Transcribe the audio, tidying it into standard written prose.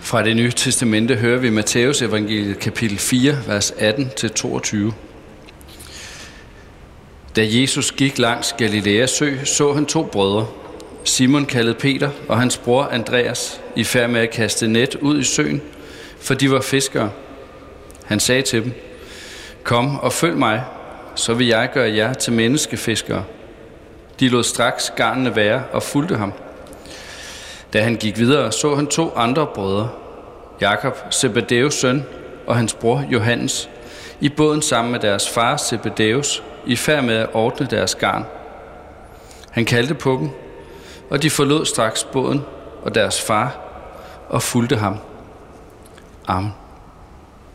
Fra Det Nye Testamente hører vi Matthæus evangeliet kapitel 4, vers 18-22. Da Jesus gik langs Galilæas sø, så han to brødre, Simon kaldet Peter og hans bror Andreas, i færd med at kaste net ud i søen, for de var fiskere. Han sagde til dem: "Kom og følg mig, så vil jeg gøre jer til menneskefiskere." De lod straks garnene være og fulgte ham. Da han gik videre, så han to andre brødre, Jakob, Zebedæus søn, og hans bror Johannes, i båden sammen med deres far Zebedæus, i færd med at ordne deres garn. Han kaldte på dem, og de forlod straks båden og deres far og fulgte ham. Amen.